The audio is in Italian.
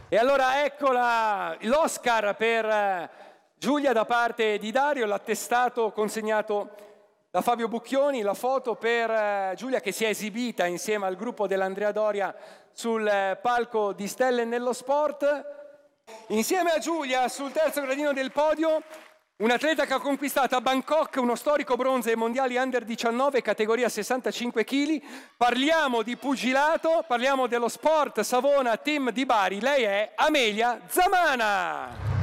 E allora eccola, l'Oscar per Giulia da parte di Dario, l'attestato consegnato da Fabio Bucchioni, la foto per Giulia che si è esibita insieme al gruppo dell'Andrea Doria sul palco di Stelle nello Sport. Insieme a Giulia sul terzo gradino del podio un atleta che ha conquistato a Bangkok uno storico bronzo ai mondiali under 19 categoria 65 kg. Parliamo di pugilato, parliamo dello Sport Savona Team di Bari. Lei è Amelia Zamana.